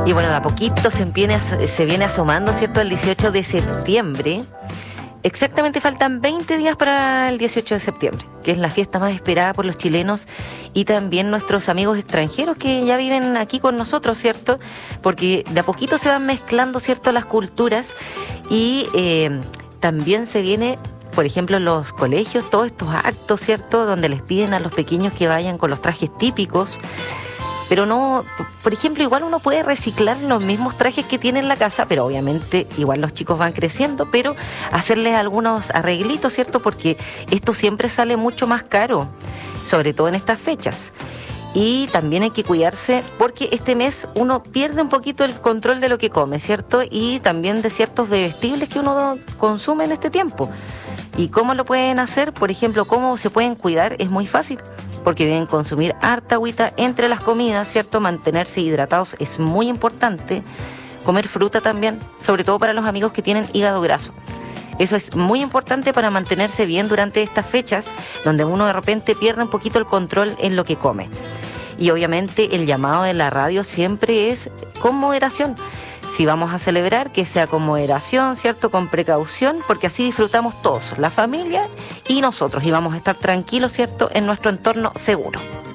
Y bueno, de a poquito se viene asomando, ¿cierto?, el 18 de septiembre. Exactamente faltan 20 días para el 18 de septiembre, que es la fiesta más esperada por los chilenos y también nuestros amigos extranjeros que ya viven aquí con nosotros, ¿cierto? Porque de a poquito se van mezclando, ¿cierto?, las culturas y también se viene, por ejemplo, en los colegios, todos estos actos, ¿cierto?, donde les piden a los pequeños que vayan con los trajes típicos. Pero no, por ejemplo, igual uno puede reciclar los mismos trajes que tiene en la casa, pero obviamente igual los chicos van creciendo, pero hacerles algunos arreglitos, ¿cierto? Porque esto siempre sale mucho más caro, sobre todo en estas fechas. Y también hay que cuidarse porque este mes uno pierde un poquito el control de lo que come, ¿cierto? Y también de ciertos bebestibles que uno consume en este tiempo. ¿Y cómo lo pueden hacer? Por ejemplo, ¿cómo se pueden cuidar? Es muy fácil, porque deben consumir harta agüita entre las comidas, ¿cierto? Mantenerse hidratados es muy importante. Comer fruta también, sobre todo para los amigos que tienen hígado graso. Eso es muy importante para mantenerse bien durante estas fechas, donde uno de repente pierde un poquito el control en lo que come. Y obviamente el llamado de la radio siempre es con moderación. Si vamos a celebrar, que sea con moderación, ¿cierto?, con precaución, porque así disfrutamos todos, la familia y nosotros, y vamos a estar tranquilos, ¿cierto?, en nuestro entorno seguro.